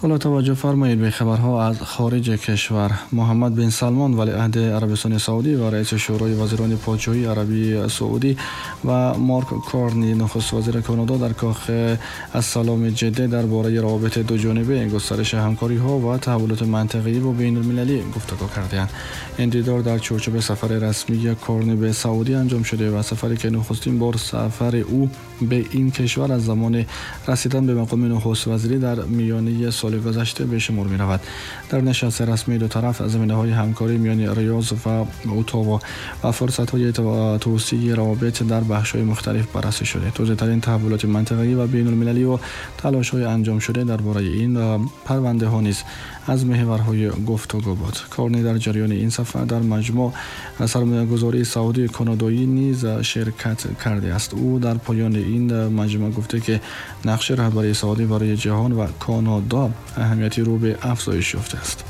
حالا توجه فرمایید به خبرها از خارج کشور. محمد بن سلمان ولیعهد عربستان سعودی و رئیس شورای وزیران پادشاهی عربی سعودی و مارک کارنی نخست وزیر کانادا در کاخ السلام جده درباره روابط دو جانبه، گسترش همکاری ها و تحولات منطقه‌ای و بین المللی گفتگو کردند. این دیدار در چارچوب سفر رسمی کارنی به سعودی انجام شده و سفری که نخستین بار سفر او به این کشور از زمان رسیدن به مقام نخست وزیری در میانه سال گذشته به شمار می رود. در نشست رسمی دو طرف زمینه‌های همکاری میان ریاض و اتاوا و فرصت‌های توسعه روابط در بخش‌های مختلف بررسی شده. توضیح‌ترین تحولات منطقه‌ای و بین المللی و تلاش‌های انجام شده درباره این پرونده‌ها نیز از محورهای گفتگو بود. کارنی در جریان این سفر در مجمع سرمایه‌گذاری سعودی کانادایی نیز شرکت کرده است. او در پایان این مجمع گفته که نقش رهبری سعودی برای جهان و کانادا اهمیتی رو به افزایش یافته است.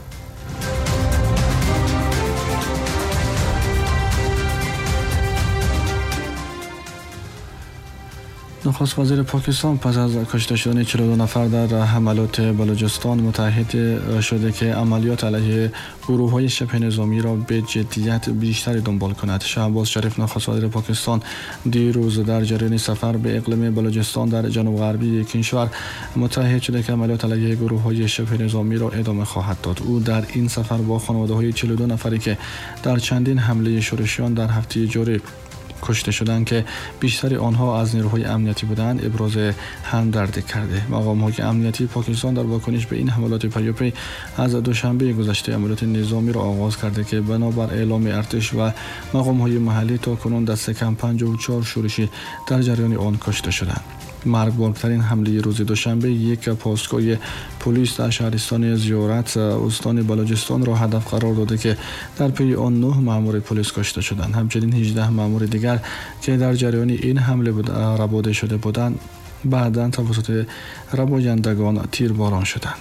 نخست وزیر پاکستان پس از کشته شدن 42 نفر در حملات بلوچستان متعهد شده که عملیات علیه گروه‌های شبه نظامی را به جدیت بیشتری دنبال کند. شهباز شریف نخست وزیر پاکستان دیروز در جریان سفر به اقلیم بلوچستان در جنوب غربی کشور متعهد شده که عملیات علیه گروه‌های شبه نظامی را ادامه خواهد داد. او در این سفر با خانواده‌های 42 نفری که در چندین حمله شورشیان در هفته جاری کشته شدند که بیشتر آنها از نیروهای امنیتی بودند ابراز همدردی کرده. مقام‌های امنیتی پاکستان در واکنش به این حملات پیاپی از دوشنبه گذشته عملیات نظامی را آغاز کرده که بنابر اعلام ارتش و مقام‌های محلی تاکنون دست کم 54 شورشی در جریان آن کشته شدند. مرگبارترین حمله روز دوشنبه یک پاسگاه پلیس در شهرستان زیارت استان بلوچستان را هدف قرار داده که در پی آن 9 مأمور پلیس کشته شدند. همچنین 18 مأمور دیگر که در جریان این حمله رباده شده بودند بعداً توسط ربایندگان تیرباران شدند.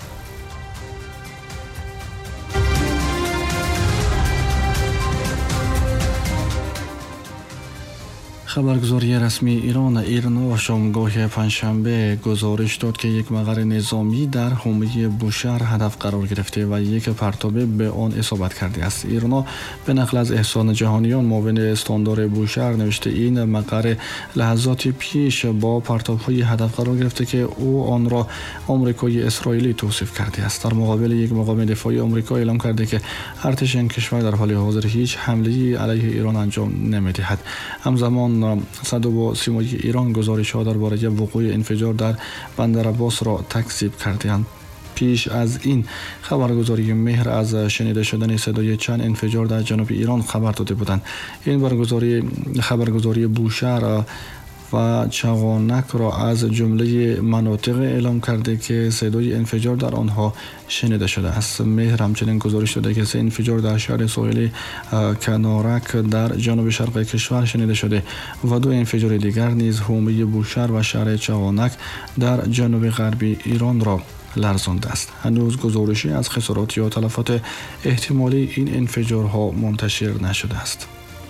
خبرگزاری رسمی ایرنا شامگاه پنجشنبه گزارش داد که یک مقر نظامی در حومه بوشهر هدف قرار گرفته و یک پرتابه به آن اصابت کرده است. ایرنا به نقل از احسان جهانیان معاون استاندار بوشهر نوشته این مقر لحظاتی پیش با پرتاب‌های هدف قرار گرفته که او آن را آمریکایی اسرائیلی توصیف کرده است. در مقابل یک مقام دفاعی آمریکا اعلام کرده که ارتش این کشور در حال حاضر هیچ حمله‌ای علیه ایران انجام نمی‌دهد. همزمان صدر با سیمایی ایران گزارش‌ها درباره وقوع انفجار در بندر عباس را تکذیب کردند. پیش از این خبرگزاری مهر از شنیده شدن صدای چند انفجار در جنوب ایران خبر داده بودند. این خبرگزاری بوشهر و چغانک را از جمله مناطق اعلام کرده که صدای انفجار در آنها شنیده شده است. مهر همچنین گزارش داده که 3 انفجار در شهر ساحلی کنارک در جنوب شرق کشور شنیده شده و 2 انفجار دیگر نیز حومه بوشهر و شهر چغانک در جنوب غربی ایران را لرزانده است. هنوز گزارشی از خسارات یا تلفات احتمالی این انفجارها منتشر نشده است.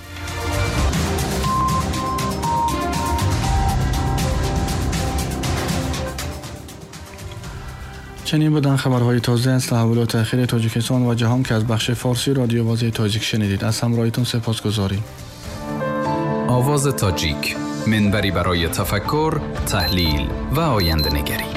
چنین بودن خبرهای تازه از تحولات اخیر تاجیکستان و جهان که از بخش فارسی رادیو آواز تاجیک شنیدید. از همراهیتون سپاسگزاریم. آواز تاجیک، منبری برای تفکر، تحلیل و آینده نگری.